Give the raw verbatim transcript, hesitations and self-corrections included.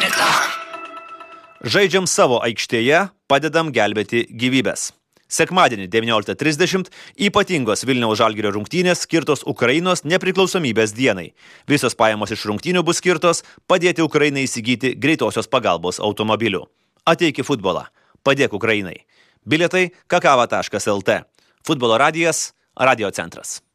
Reklama. Žaidžiam savo aikštėje, padedam gelbėti gyvybės. Sekmadienį devynioliktą trisdešimt ypatingos Vilniaus Žalgirio rungtynės skirtos Ukrainos nepriklausomybės dienai. Visos pajamos iš rungtynių bus skirtos padėti Ukrainai įsigyti greitosios pagalbos automobilių. Ateik į futbolą. Padėk Ukrainai. Bilietai kakava taškas lt. Futbolo radijas, Radio centras.